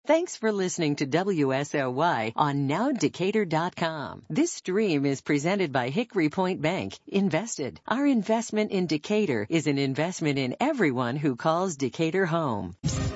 Thanks for listening to WSOY on NowDecatur.com. This stream is presented by Hickory Point Bank. Invested. Our investment in Decatur is an investment in everyone who calls Decatur home.